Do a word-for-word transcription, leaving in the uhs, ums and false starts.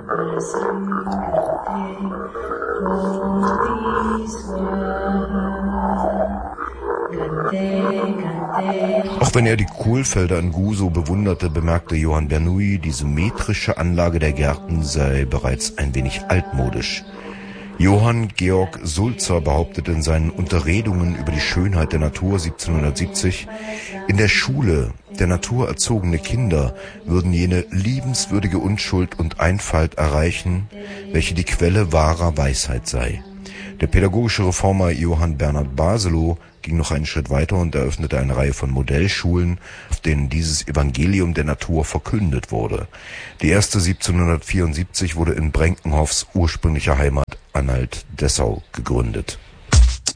Auch wenn er die Kohlfelder in Gusow bewunderte, bemerkte Johann Bernoulli, die symmetrische Anlage der Gärten sei bereits ein wenig altmodisch. Johann Georg Sulzer behauptete in seinen Unterredungen über die Schönheit der Natur siebzehnhundertsiebzig, in der Schule der Natur erzogene Kinder würden jene liebenswürdige Unschuld und Einfalt erreichen, welche die Quelle wahrer Weisheit sei. Der pädagogische Reformer Johann Bernhard Baselow ging noch einen Schritt weiter und eröffnete eine Reihe von Modellschulen, auf denen dieses Evangelium der Natur verkündet wurde. Die erste siebzehnhundertvierundsiebzig wurde in Brenkenhoffs ursprünglicher Heimat Anhalt-Dessau gegründet.